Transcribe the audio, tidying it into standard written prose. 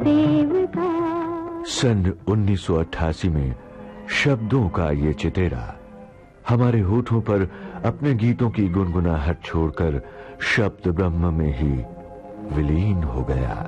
देव का। सन 1988 में शब्दों का ये चितेरा हमारे होठों पर अपने गीतों की गुनगुनाहट छोड़कर शब्द ब्रह्म में ही विलीन हो गया।